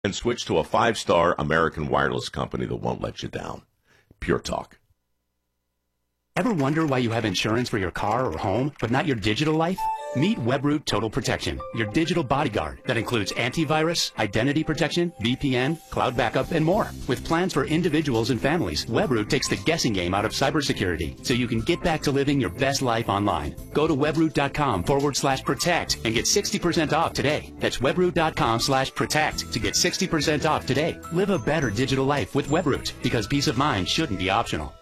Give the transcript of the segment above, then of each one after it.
and switch to a 5-star American wireless company that won't let you down. Pure Talk. Ever wonder why you have insurance for your car or home, but not your digital life? Meet Webroot Total Protection, your digital bodyguard that includes antivirus, identity protection, VPN, cloud backup, and more. With plans for individuals and families, Webroot takes the guessing game out of cybersecurity so you can get back to living your best life online. Go to webroot.com/protect and get 60% off today. That's webroot.com/protect to get 60% off today. Live a better digital life with Webroot, because peace of mind shouldn't be optional.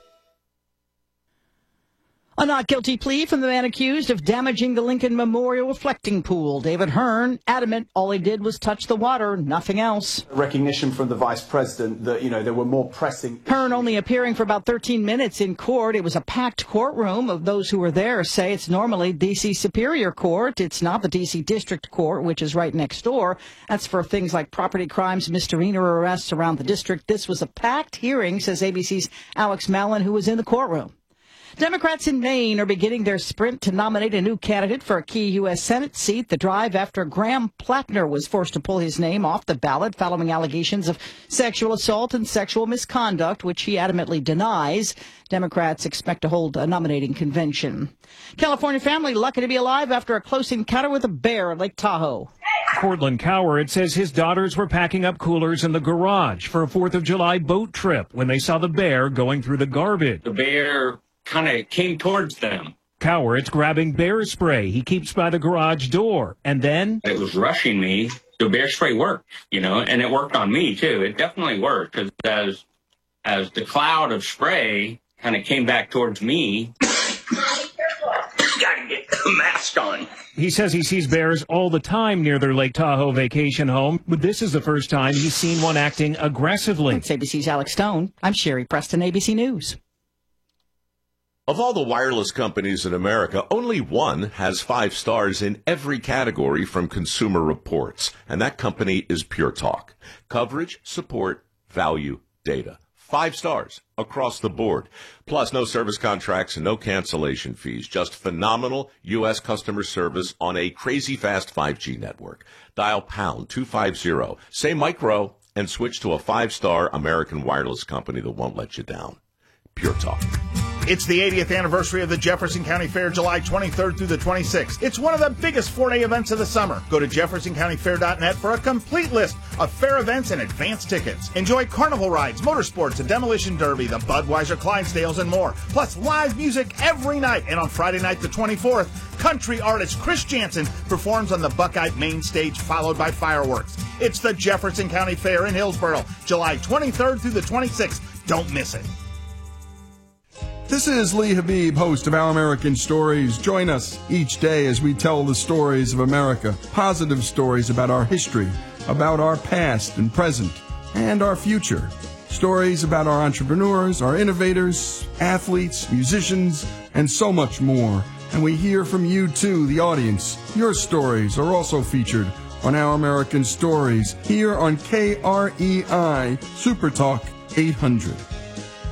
A not guilty plea from the man accused of damaging the Lincoln Memorial reflecting pool. David Hearn, adamant all he did was touch the water, nothing else. Recognition from the vice president that, there were more pressing... Hearn only appearing for about 13 minutes in court. It was a packed courtroom. Of those who were there say it's normally D.C. Superior Court. It's not the D.C. District Court, which is right next door. That's for things like property crimes, misdemeanor arrests around the district. This was a packed hearing, says ABC's Alex Mallon, who was in the courtroom. Democrats in Maine are beginning their sprint to nominate a new candidate for a key U.S. Senate seat. The drive after Graham Plattner was forced to pull his name off the ballot following allegations of sexual assault and sexual misconduct, which he adamantly denies. Democrats expect to hold a nominating convention. California family lucky to be alive after a close encounter with a bear at Lake Tahoe. Cortland Coward says his daughters were packing up coolers in the garage for a 4th of July boat trip when they saw the bear going through the garbage. The bear kind of came towards them. Coward's grabbing bear spray he keeps by the garage door, and then... It was rushing me. The bear spray worked, and it worked on me, too. It definitely worked, because as the cloud of spray kind of came back towards me... Gotta get the mask on. He says he sees bears all the time near their Lake Tahoe vacation home, but this is the first time he's seen one acting aggressively. It's ABC's Alex Stone. I'm Sherry Preston, ABC News. Of all the wireless companies in America, only one has 5 stars in every category from Consumer Reports, and that company is Pure Talk. Coverage, support, value, data. 5 stars across the board. Plus, no service contracts and no cancellation fees. Just phenomenal U.S. customer service on a crazy fast 5G network. Dial pound 250, say micro, and switch to a 5-star American wireless company that won't let you down. Pure Talk. It's the 80th anniversary of the Jefferson County Fair, July 23rd through the 26th. It's one of the biggest 4-day events of the summer. Go to jeffersoncountyfair.net for a complete list of fair events and advance tickets. Enjoy carnival rides, motorsports, a demolition derby, the Budweiser Clydesdales, and more. Plus live music every night. And on Friday night, the 24th, country artist Chris Jansen performs on the Buckeye main stage, followed by fireworks. It's the Jefferson County Fair in Hillsboro, July 23rd through the 26th. Don't miss it. This is Lee Habib, host of Our American Stories. Join us each day as we tell the stories of America, positive stories about our history, about our past and present, and our future. Stories about our entrepreneurs, our innovators, athletes, musicians, and so much more. And we hear from you too, the audience. Your stories are also featured on Our American Stories here on KREI Super Talk 800.